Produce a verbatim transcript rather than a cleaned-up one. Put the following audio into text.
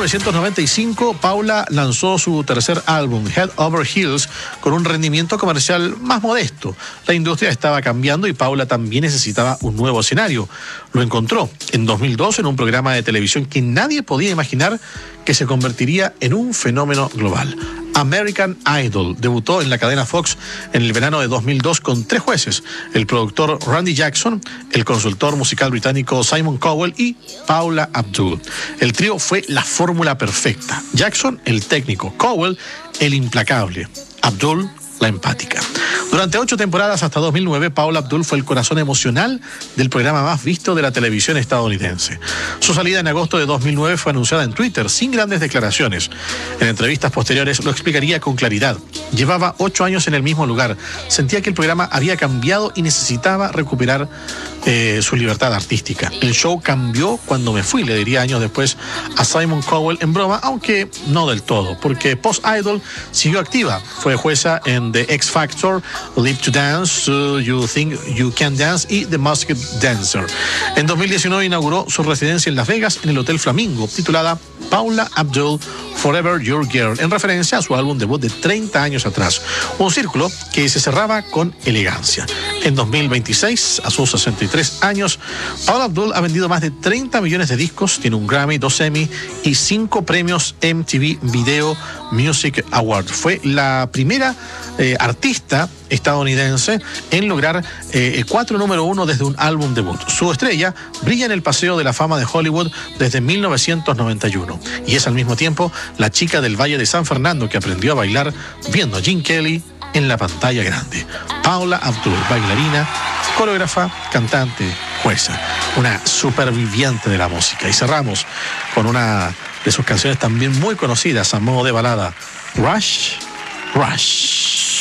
novecientos noventa y cinco, Paula lanzó su tercer álbum, Head Over Heels, con un rendimiento comercial más modesto. La industria estaba cambiando y Paula también necesitaba un nuevo escenario. Lo encontró en dos mil dos en un programa de televisión que nadie podía imaginar que se convertiría en un fenómeno global. American Idol debutó en la cadena Fox en el verano de dos mil dos con tres jueces: el productor Randy Jackson, el consultor musical británico Simon Cowell y Paula Abdul. El trío fue la fórmula perfecta. Jackson, el técnico; Cowell, el implacable; Abdul, la empática. Durante ocho temporadas hasta dos mil nueve, Paula Abdul fue el corazón emocional del programa más visto de la televisión estadounidense. Su salida en agosto de dos mil nueve fue anunciada en Twitter, sin grandes declaraciones. En entrevistas posteriores lo explicaría con claridad. Llevaba ocho años en el mismo lugar. Sentía que el programa había cambiado y necesitaba recuperar eh, su libertad artística. El show cambió cuando me fui, le diría años después a Simon Cowell en broma, aunque no del todo, porque post-Idol siguió activa. Fue jueza en The X Factor, Live to Dance, uh, You Think You Can Dance y The Masked Dancer. En dos mil diecinueve inauguró su residencia en Las Vegas en el Hotel Flamingo, titulada Paula Abdul Forever Your Girl, en referencia a su álbum debut de treinta años atrás. Un círculo que se cerraba con elegancia. En dos mil veintiséis, a sus sesenta y tres años, Paula Abdul ha vendido más de treinta millones de discos, tiene un Grammy, dos Emmy y cinco premios M T V Video Music Award. Fue la primera eh, artista estadounidense en lograr eh, cuatro número uno desde un álbum debut. Su estrella brilla en el Paseo de la Fama de Hollywood desde mil novecientos noventa y uno y es al mismo tiempo la chica del Valle de San Fernando que aprendió a bailar viendo a Gene Kelly en la pantalla grande. Paula Abdul, bailarina, coreógrafa, cantante, jueza, una superviviente de la música. Y cerramos con una de sus canciones también muy conocidas a modo de balada, Rush, Rush.